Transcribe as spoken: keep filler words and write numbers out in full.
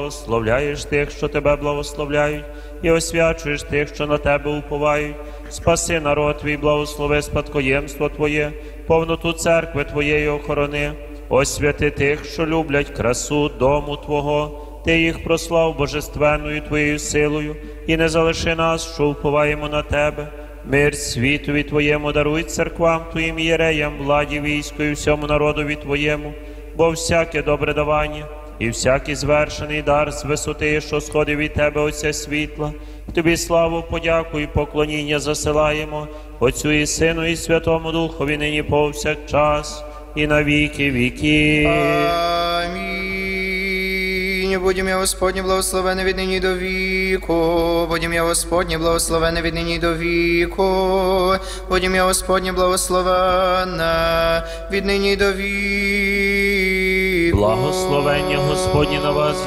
благословляєш тих, що тебе благословляють, і освячуєш тих, що на тебе уповають. Спаси народ твій, благослови спадкоємство Твоє, повноту церкви Твоєї охорони. Освяти тих, що люблять красу дому Твого. Ти їх прослав божественною Твоєю силою, і не залиши нас, що уповаємо на Тебе. Мир світові Твоєму даруй церквам Твоїм єреям, владі війську і всьому народові Твоєму, бо всяке добре давання і всякий звершений дар з висоти, що сходить від Тебе, Отця світла. Тобі славу, подяку і поклоніння засилаємо, Отцю і Сину і Святому Духові, нині повсякчас і на віки віків. Амінь. Будь ім'я Господнє благословене від нині до віку. Будь ім'я Господнє благословене від нині до віку. Будь ім'я Господнє благословене від нині до віку. Благословення Господнє на вас